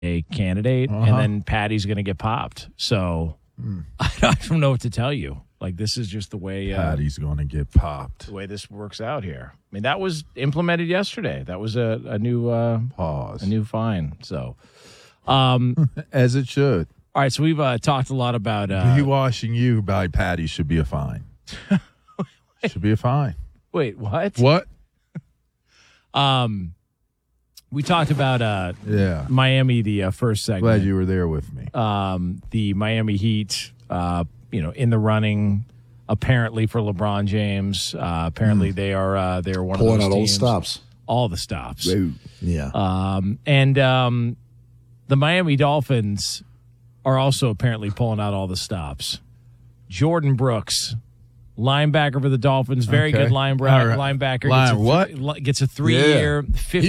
a candidate, and then Patty's going to get popped. So I don't know what to tell you. Like, this is just the way Patty's going to get popped. The way this works out here. I mean, that was implemented yesterday. That was a new pause, a new fine. So, as it should. All right, so we've talked a lot about he washing you by Patty should be a fine. Should be a fine. Wait, what? What? We talked about Miami the first segment. Glad you were there with me. The Miami Heat, in the running apparently for LeBron James. Apparently they are they're one pulling of those out teams. all the stops. Yeah. And the Miami Dolphins are also apparently pulling out all the stops. Jordan Brooks, linebacker for the Dolphins, very good linebacker. Gets a 3-year,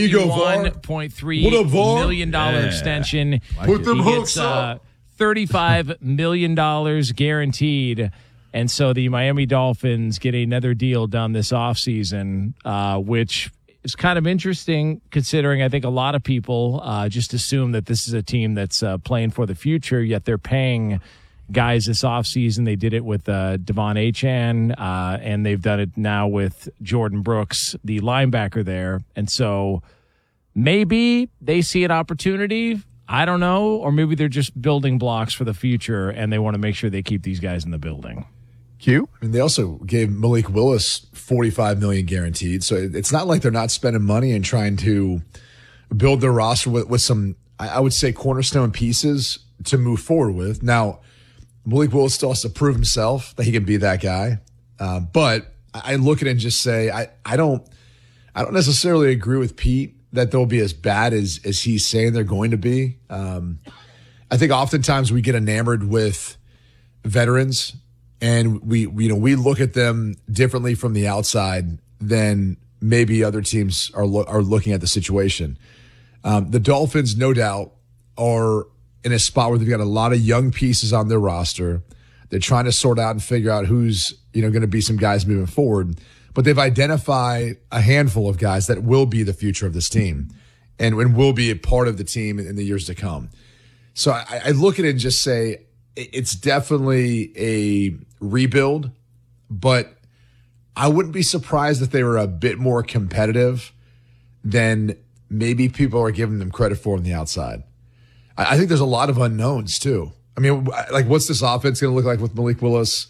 $51.3 million extension. Put them hooks up. $35 million guaranteed. And so the Miami Dolphins get another deal done this offseason, which is kind of interesting considering I think a lot of people just assume that this is a team that's playing for the future, yet they're paying guys this offseason. They did it with Devon Achane, and they've done it now with Jordan Brooks, the linebacker there. And so maybe they see an opportunity. I don't know. Or maybe they're just building blocks for the future, and they want to make sure they keep these guys in the building. Q? And they also gave Malik Willis $45 million guaranteed. So it's not like they're not spending money and trying to build their roster with some, I would say, cornerstone pieces to move forward with. Now, Malik Willis still has to prove himself that he can be that guy. But I look at it and just say, I don't necessarily agree with Pete that they'll be as bad as he's saying they're going to be. I think oftentimes we get enamored with veterans, and we look at them differently from the outside than maybe other teams are looking at the situation. The Dolphins, no doubt, are in a spot where they've got a lot of young pieces on their roster. They're trying to sort out and figure out who's going to be some guys moving forward. But they've identified a handful of guys that will be the future of this team and will be a part of the team in the years to come. So I look at it and just say it's definitely a rebuild, but I wouldn't be surprised if they were a bit more competitive than maybe people are giving them credit for on the outside. I think there's a lot of unknowns too. I mean, like, what's this offense going to look like with Malik Willis?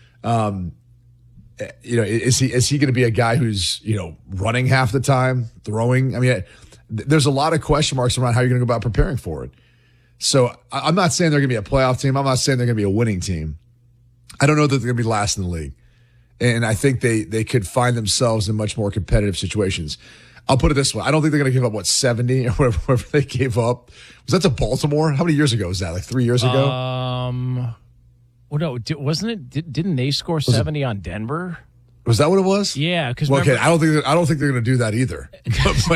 Is he going to be a guy who's, running half the time, throwing? I mean, there's a lot of question marks around how you're going to go about preparing for it. So I'm not saying they're going to be a playoff team. I'm not saying they're going to be a winning team. I don't know that they're going to be last in the league. And I think they could find themselves in much more competitive situations. I'll put it this way. I don't think they're going to give up, 70 or whatever they gave up. Was that to Baltimore? How many years ago was that? Like 3 years ago? Well, no, wasn't it? Didn't they score 70 on Denver? Was that what it was? Yeah, because okay, I don't think they're going to do that either. But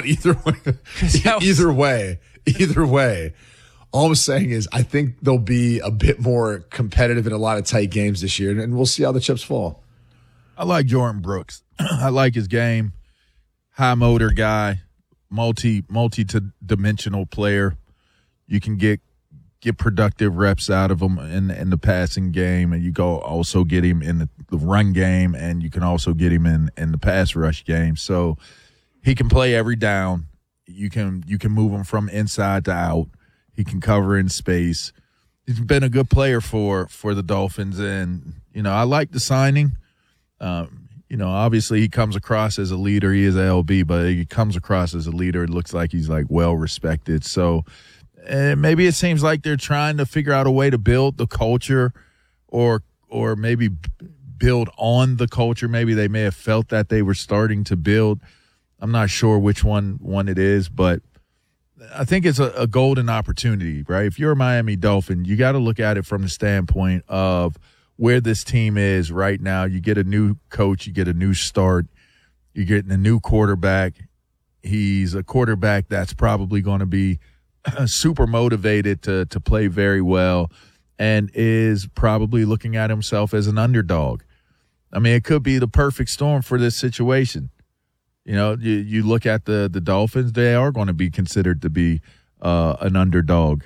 either way, all I'm saying is I think they'll be a bit more competitive in a lot of tight games this year, and we'll see how the chips fall. I like Jordan Brooks. I like his game. High motor guy, multi-dimensional player. You can get productive reps out of him in the passing game, and you go also get him in the run game, and you can also get him in the pass rush game. So he can play every down. You can move him from inside to out. He can cover in space. He's been a good player for the Dolphins, and I like the signing. Obviously he comes across as a leader. He is a LB, but he comes across as a leader. It looks like he's well respected. So maybe it seems like they're trying to figure out a way to build the culture, or maybe build on the culture. Maybe they may have felt that they were starting to build. I'm not sure which one it is, but I think it's a golden opportunity, right? If you're a Miami Dolphin, you got to look at it from the standpoint of where this team is right now. You get a new coach, you get a new start, you're getting a new quarterback. He's a quarterback that's probably going to be super motivated to play very well, and is probably looking at himself as an underdog. I mean, it could be the perfect storm for this situation. You look at the Dolphins, they are going to be considered to be an underdog